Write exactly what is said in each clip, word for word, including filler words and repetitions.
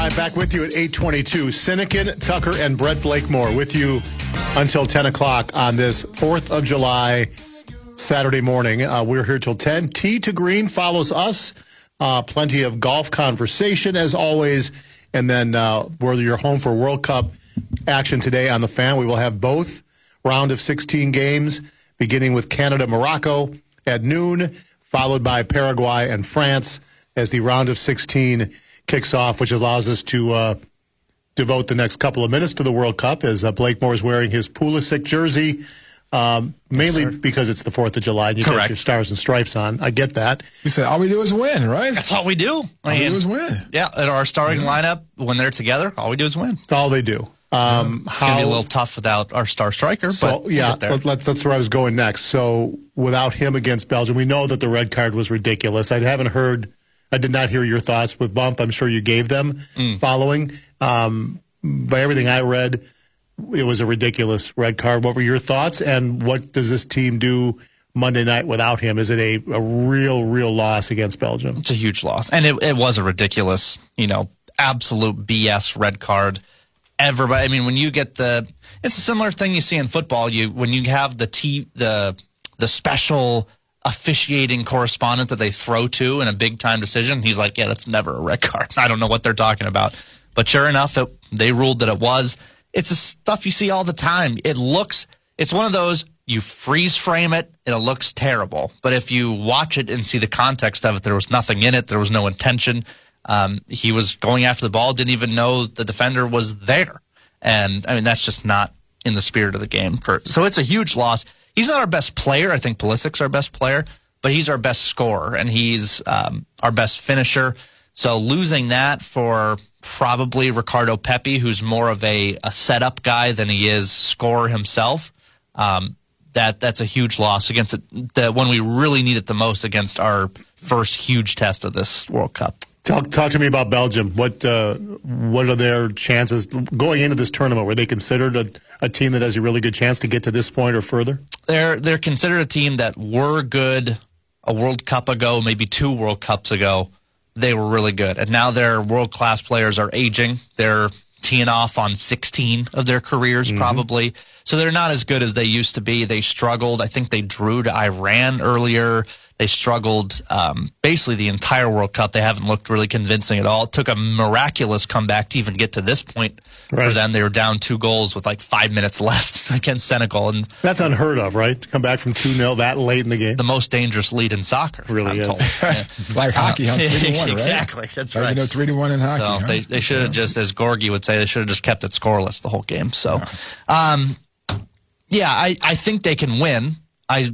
Time back with you at eight twenty-two. Sinekin, Tucker, and Brett Blakemore with you until ten o'clock on this fourth of July Saturday morning. Uh, we're here till ten. Tee to Green follows us. Uh, plenty of golf conversation as always. And then uh, we're your home for World Cup action today on the Fan. We will have both round of sixteen games, beginning with Canada-Morocco at noon, followed by Paraguay and France as the round of sixteen kicks off, which allows us to uh, devote the next couple of minutes to the World Cup as uh, Blakemore is wearing his Pulisic jersey, um, mainly yes, because it's the fourth of July and you Correct. got your stars and stripes on. I get that. He said, all we do is win, right? That's all we do. All I we mean, do is win. Yeah, at our starting Yeah. lineup, when they're together, all we do is win. That's all they do. Um, It's how, going to be a little tough without our star striker, so, but yeah, we'll get there. let, let's, that's where I was going next. So without him against Belgium, we know that the red card was ridiculous. I haven't heard, I did not hear your thoughts with Bump. I'm sure you gave them Mm. following. Um, by everything I read, it was a ridiculous red card. What were your thoughts, and what does this team do Monday night without him? Is it a, a real, real loss against Belgium? It's a huge loss. And it, it was a ridiculous, you know, absolute B S red card. Everybody, I mean, when you get the, it's a similar thing you see in football. You when you have the t the the special officiating correspondent that they throw to in a big time decision, he's like, yeah, that's never a red card. I don't know what they're talking about. But sure enough, it, they ruled that it was. It's the stuff you see all the time. It looks, it's one of those, you freeze frame it, and it looks terrible. But if you watch it and see the context of it, there was nothing in it. There was no intention. Um, he was going after the ball, didn't even know the defender was there. And, I mean, that's just not in the spirit of the game. For, so it's a huge loss. He's not our best player. I think Pulisic's our best player, but he's our best scorer, and he's um, our best finisher. So losing that for probably Ricardo Pepi, who's more of a, a setup guy than he is scorer himself, um, that that's a huge loss against it, the, when we really need it the most against our first huge test of this World Cup. Talk, talk to me about Belgium. What uh, what are their chances going into this tournament? Were they considered a, a team that has a really good chance to get to this point or further? They're they're considered a team that were good a World Cup ago, maybe two World Cups ago. They were really good, and now their world class players are aging. They're teeing off on sixteen of their careers, mm-hmm. probably. So they're not as good as they used to be. They struggled. I think they drew to Iran earlier. They struggled um, basically the entire World Cup. They haven't looked really convincing at all. It took a miraculous comeback to even get to this point right. for them. They were down two goals with like five minutes left against Senegal. And that's unheard of, right? To come back from two nil that late in the game. The most dangerous lead in soccer, really I'm is. told. Yeah. Like hockey, huh? three to one, right? Exactly, that's like, right. You know, three to one in hockey. So huh? they, they should have just, as Gorgie would say, they should have just kept it scoreless the whole game. So, um, yeah, I, I think they can win. I,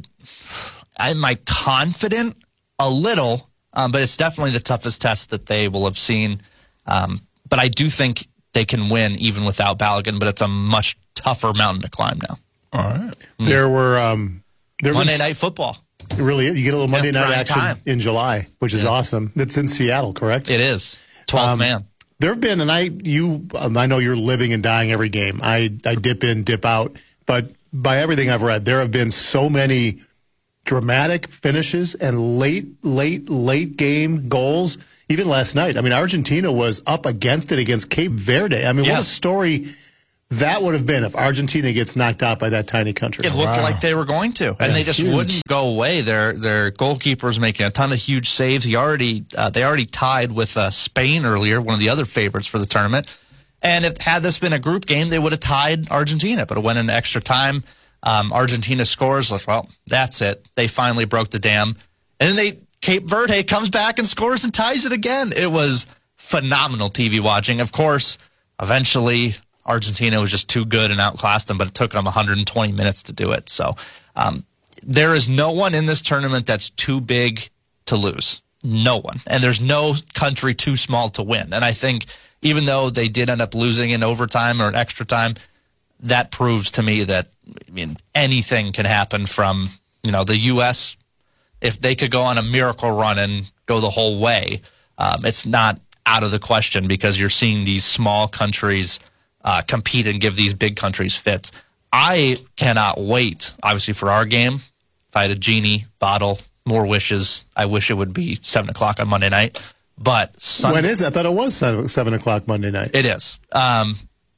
am I confident? A little, um, but it's definitely the toughest test that they will have seen. Um, but I do think they can win even without Balogun, but it's a much tougher mountain to climb now. All right. Mm. There were um, there Monday was, Night Football. Really, you get a little Monday yeah, night action time. in July, which is yeah. awesome. It's in Seattle, correct? It is. twelfth um, man. There have been, and I you um, I know you're living and dying every game. I I dip in, dip out, but by everything I've read, there have been so many dramatic finishes and late, late, late game goals. Even last night, I mean, Argentina was up against it against Cape Verde. I mean, yeah. what a story that would have been if Argentina gets knocked out by that tiny country. It looked wow. like they were going to, and yeah, they just huge. wouldn't go away. Their their goalkeeper was making a ton of huge saves. He already uh, they already tied with uh, Spain earlier, one of the other favorites for the tournament. And if had this been a group game, they would have tied Argentina, but it went into extra time. Um, Argentina scores. Well, that's it. They finally broke the dam. And then they Cape Verde comes back and scores and ties it again. It was phenomenal T V watching. Of course, eventually Argentina was just too good and outclassed them, but it took them one hundred twenty minutes to do it. So um, there is no one in this tournament that's too big to lose. No one. And there's no country too small to win. And I think even though they did end up losing in overtime or extra time, that proves to me that, I mean, anything can happen from, you know, the U S If they could go on a miracle run and go the whole way, um, it's not out of the question because you're seeing these small countries uh, compete and give these big countries fits. I cannot wait, obviously, for our game. If I had a genie bottle, more wishes, I wish it would be seven o'clock on Monday night. But Sunday, when is that? I thought it was seven, seven o'clock Monday night. It is. Um,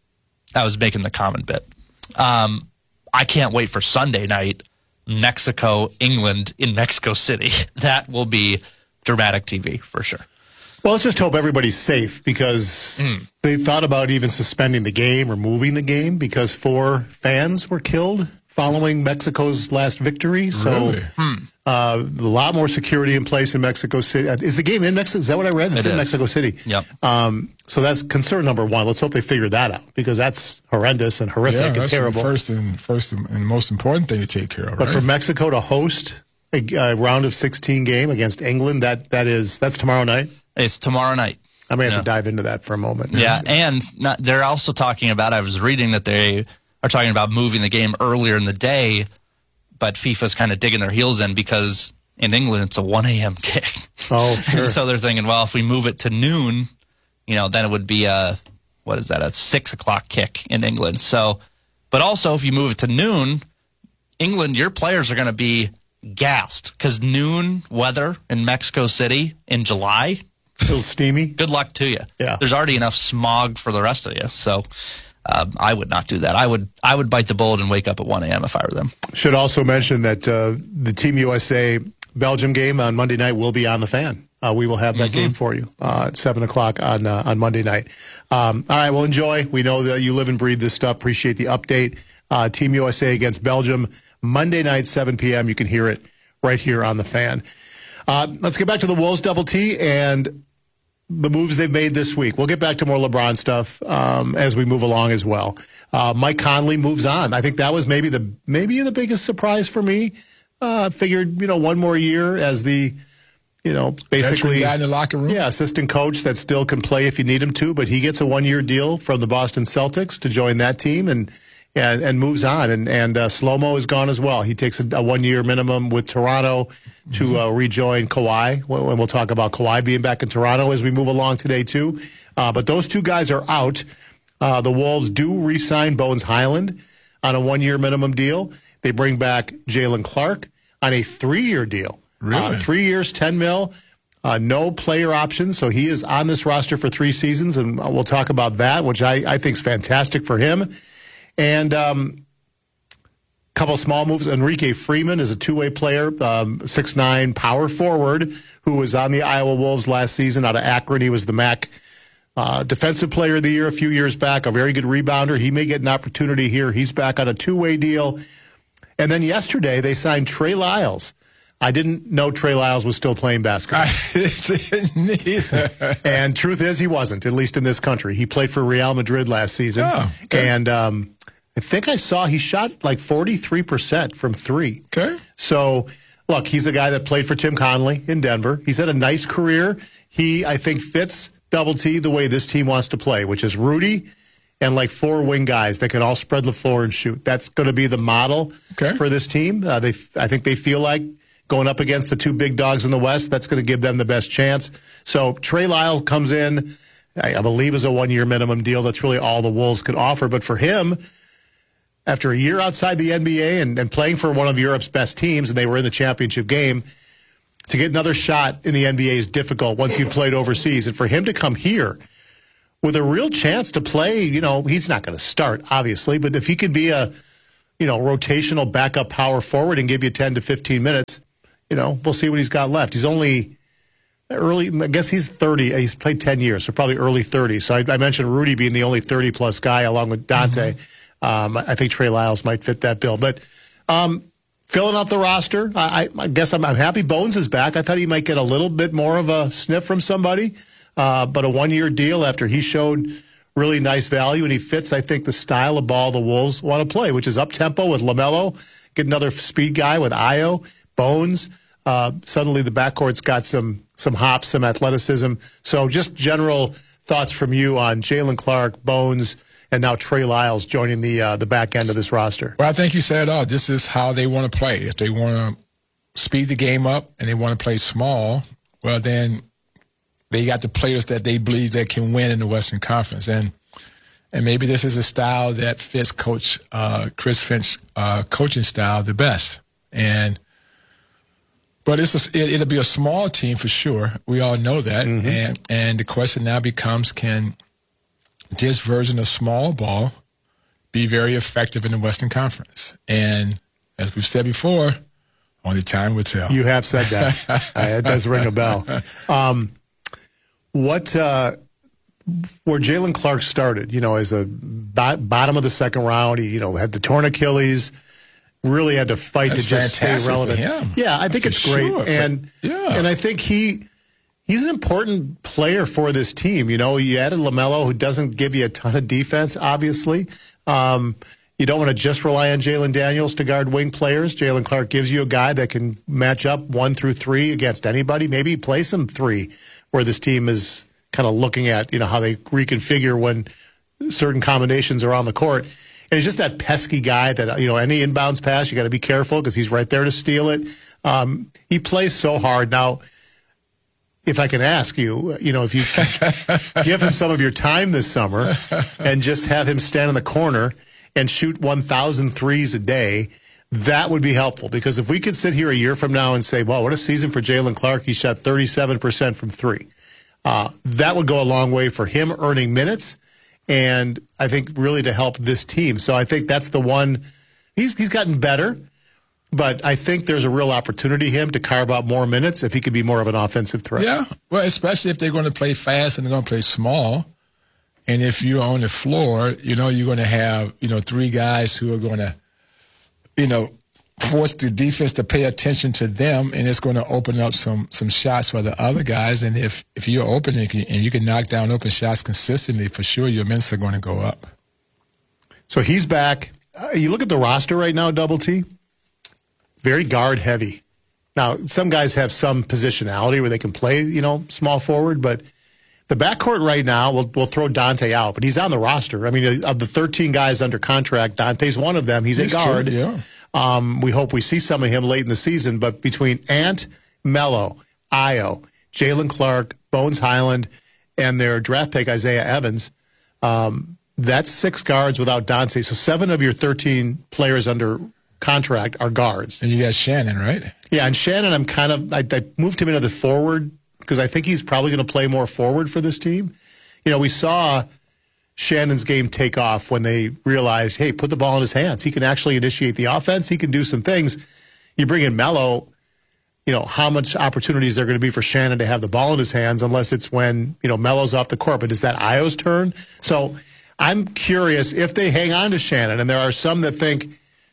I was making the comment bit. Um, I can't wait for Sunday night, Mexico, England in Mexico City. That will be dramatic T V for sure. Well, let's just hope everybody's safe because mm. they thought about even suspending the game or moving the game because four fans were killed following Mexico's last victory. So really? hmm. uh, a lot more security in place in Mexico City. Is the game in Mexico? Is that what I read? It's it in is. Mexico City. Yep. Um, so that's concern number one. Let's hope they figure that out because that's horrendous and horrific yeah, and that's terrible. The first and first and most important thing to take care of. But right? for Mexico to host a, a round of sixteen game against England, that that is that's tomorrow night. It's tomorrow night. I may have yeah. to dive into that for a moment. Yeah, and not, they're also talking about, I was reading that they are talking about moving the game earlier in the day, but FIFA's kind of digging their heels in because in England it's a one a.m. kick. Oh, sure. So they're thinking, well, if we move it to noon, you know, then it would be a, what is that, a six o'clock kick in England. So, but also if you move it to noon, England, your players are going to be gassed because noon weather in Mexico City in July, a little steamy. good luck to you. Yeah. There's already enough smog for the rest of you. So um, I would not do that. I would I would bite the bullet and wake up at one a.m. if I were them. Should also mention that uh, the Team U S A Belgium game on Monday night will be on the Fan. Uh, we will have that mm-hmm. game for you uh, at seven o'clock on uh, on Monday night. Um, all right, well, enjoy. We know that you live and breathe this stuff. Appreciate the update. Uh, Team U S A against Belgium, Monday night, seven p.m. You can hear it right here on the Fan. Uh, let's get back to the Wolves Double T and the moves they've made this week. We'll get back to more LeBron stuff um, as we move along as well. Uh, Mike Conley moves on. I think that was maybe the maybe the biggest surprise for me. Uh, figured, you know, one more year as the, you know, basically guy in the locker room. Yeah, assistant coach that still can play if you need him to, but he gets a one-year deal from the Boston Celtics to join that team and and, and moves on. And and uh, Slow-Mo is gone as well. He takes a, a one-year minimum with Toronto to mm-hmm. uh, rejoin Kawhi. And we'll talk about Kawhi being back in Toronto as we move along today too. Uh, but those two guys are out. Uh, the Wolves do re-sign Bones Highland on a one-year minimum deal. They bring back Jalen Clark on a three-year deal. Really? Uh, three years, ten mil, uh, no player options. So he is on this roster for three seasons, and we'll talk about that, which I, I think is fantastic for him. And um, a couple of small moves. Enrique Freeman is a two-way player, um, six nine power forward, who was on the Iowa Wolves last season out of Akron. He was the M A C uh, Defensive Player of the Year a few years back, a very good rebounder. He may get an opportunity here. He's back on a two-way deal. And then yesterday, they signed Trey Lyles. I didn't know Trey Lyles was still playing basketball. I didn't either. And truth is, he wasn't, at least in this country. He played for Real Madrid last season. Oh, okay. And um, I think I saw he shot like forty-three percent from three. Okay. So, look, he's a guy that played for Tim Conley in Denver. He's had a nice career. He, I think, fits Double T the way this team wants to play, which is Rudy and like four wing guys that can all spread the floor and shoot. That's going to be the model okay. for this team. Uh, they, I think they feel like going up against the two big dogs in the West, that's going to give them the best chance. So Trey Lyles comes in, I, I believe, is a one-year minimum deal. That's really all the Wolves could offer. But for him, after a year outside the N B A and, and playing for one of Europe's best teams, and they were in the championship game, to get another shot in the N B A is difficult once you've played overseas. And for him to come here with a real chance to play, you know, he's not going to start, obviously, but if he could be a, you know, rotational backup power forward and give you ten to fifteen minutes, you know, we'll see what he's got left. He's only early, I guess he's thirty. He's played ten years, so probably early thirties. So I, I mentioned Rudy being the only thirty-plus guy along with Dante. Mm-hmm. Um, I think Trey Lyles might fit that bill. But um, filling out the roster, I, I guess I'm, I'm happy Bones is back. I thought he might get a little bit more of a sniff from somebody. Uh, but a one-year deal after he showed really nice value, and he fits, I think, the style of ball the Wolves want to play, which is up-tempo with LaMelo, get another speed guy with Ayo, Bones. Uh, suddenly the backcourt's got some some hops, some athleticism. So just general thoughts from you on Jalen Clark, Bones, and now Trey Lyles joining the uh, the back end of this roster. Well, I think you said it all. This is how they want to play. If they want to speed the game up and they want to play small, well, then they got the players that they believe that can win in the Western Conference. And and maybe this is a style that fits Coach uh, Chris Finch's uh, coaching style the best. And But it's a, it, it'll be a small team for sure. We all know that. Mm-hmm. And and the question now becomes, can this version of small ball be very effective in the Western Conference? And as we've said before, only time will tell. You have said that. uh, it does ring a bell. Um, what uh, where Jaylen Clark started, you know, as a bo- bottom of the second round, he, you know, had the torn Achilles. Really had to fight That's to just stay relevant. For him. Yeah, I think for it's great, sure. and for, yeah. and I think he he's an important player for this team. You know, you added LaMelo, who doesn't give you a ton of defense. Obviously, um, you don't want to just rely on Jalen Daniels to guard wing players. Jaylen Clark gives you a guy that can match up one through three against anybody. Maybe play some three, where this team is kind of looking at, you know, how they reconfigure when certain combinations are on the court. And he's just that pesky guy that, you know, any inbounds pass, you got to be careful because he's right there to steal it. Um, he plays so hard. Now, if I can ask you, you know, if you can give him some of your time this summer and just have him stand in the corner and shoot one thousand threes a day, that would be helpful. Because if we could sit here a year from now and say, wow, what a season for Jaylen Clark. He shot thirty-seven percent from three. Uh, that would go a long way for him earning minutes. And I think really to help this team. So I think that's the one. He's he's gotten better, but I think there's a real opportunity him to carve out more minutes if he could be more of an offensive threat. Yeah, well, especially if they're going to play fast and they're going to play small. And if you're on the floor, you know, you're going to have, you know, three guys who are going to, you know, force the defense to pay attention to them, and it's going to open up some some shots for the other guys. And if, if you're open and you can knock down open shots consistently, for sure your minutes are going to go up. So he's back. Uh, you look at the roster right now, Double T, very guard heavy. Now, some guys have some positionality where they can play, you know, small forward, but the backcourt right now, we'll, we'll throw Dante out, but he's on the roster. I mean, of the thirteen guys under contract, Dante's one of them. He's a guard. True, yeah. Um, we hope we see some of him late in the season, but between Ant, Melo, Ayo, Jaylen Clark, Bones Highland, and their draft pick, Isaiah Evans, um, that's six guards without Dante. So seven of your thirteen players under contract are guards. And you got Shannon, right? Yeah, and Shannon, I'm kind of, I, I moved him into the forward because I think he's probably going to play more forward for this team. You know, we saw Shannon's game take off when they realized, hey, put the ball in his hands. He can actually initiate the offense. He can do some things. You bring in Melo, you know, how much opportunities are going to be for Shannon to have the ball in his hands unless it's when, you know, Melo's off the court. But is that Ayo's turn? So I'm curious if they hang on to Shannon, and there are some that think,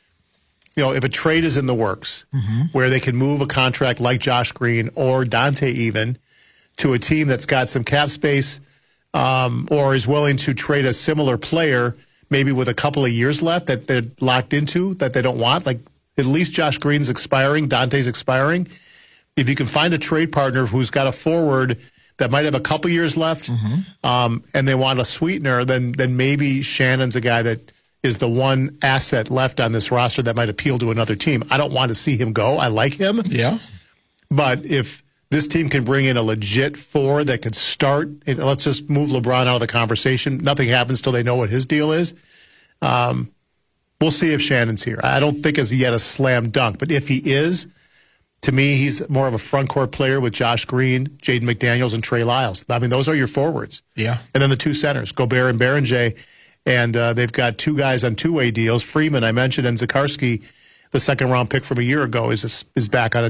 you know, if a trade is in the works mm-hmm. where they can move a contract like Josh Green or Dante even to a team that's got some cap space, Um, or is willing to trade a similar player, maybe with a couple of years left that they're locked into, that they don't want. Like, at least Josh Green's expiring, Dante's expiring. If you can find a trade partner who's got a forward that might have a couple years left, mm-hmm. um, and they want a sweetener, then then maybe Shannon's a guy that is the one asset left on this roster that might appeal to another team. I don't want to see him go. I like him. Yeah. But if this team can bring in a legit four that could start. Let's just move LeBron out of the conversation. Nothing happens till they know what his deal is. Um, we'll see if Shannon's here. I don't think it's yet a slam dunk, but if he is, to me, he's more of a front court player with Josh Green, Jaden McDaniels, and Trey Lyles. I mean, those are your forwards. Yeah. And then the two centers, Gobert and Berenjay. And uh, they've got two guys on two-way deals. Freeman, I mentioned, and Zakarsky, the second-round pick from a year ago, is is back on a